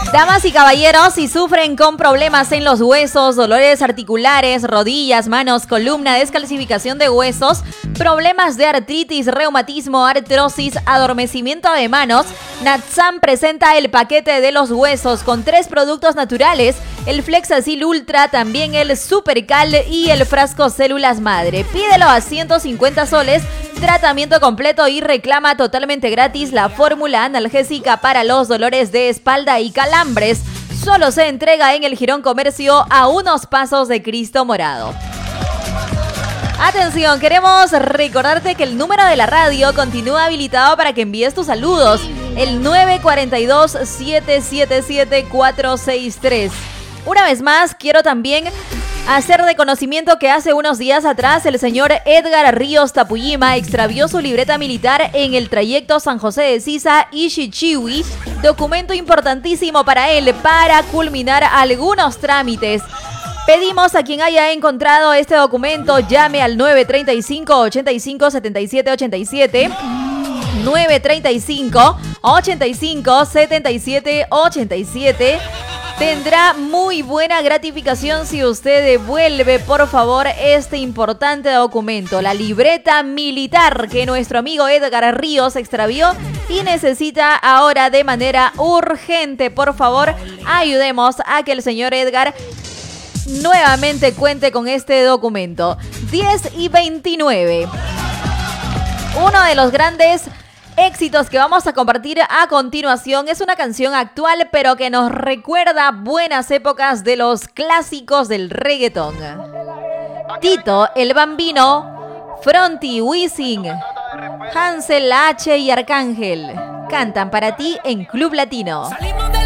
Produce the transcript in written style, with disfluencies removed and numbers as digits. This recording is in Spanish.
Damas y caballeros, si sufren con problemas en los huesos, dolores articulares, rodillas, manos, columna, descalcificación de huesos, problemas de artritis, reumatismo, artrosis, adormecimiento de manos, Natsan presenta el paquete de los huesos con 3 productos naturales, el Flexacil Ultra, también el Supercal y el frasco Células Madre. Pídelo a 150 soles, tratamiento completo y reclama totalmente gratis la fórmula analgésica para los dolores de espalda y calambres. Solo se entrega en el Jirón Comercio a unos pasos de Cristo Morado. Atención, queremos recordarte que el número de la radio continúa habilitado para que envíes tus saludos. El 942-777-463. Una vez más, quiero también hacer de conocimiento que hace unos días atrás el señor Edgar Ríos Tapuyima extravió su libreta militar en el trayecto San José de Sisa y Chichiwi, documento importantísimo para él para culminar algunos trámites. Pedimos a quien haya encontrado este documento, llame al 935-85-77-87, 935-85-77-87. Tendrá muy buena gratificación si usted devuelve, por favor, este importante documento, la libreta militar que nuestro amigo Edgar Ríos extravió y necesita ahora de manera urgente. Por favor, ayudemos a que el señor Edgar nuevamente cuente con este documento. 10:29. Uno de los grandes éxitos que vamos a compartir a continuación es una canción actual, pero que nos recuerda buenas épocas de los clásicos del reggaetón. Tito, El Bambino, Fronty, Wisin, Hansel, H y Arcángel cantan para ti en Club Latino.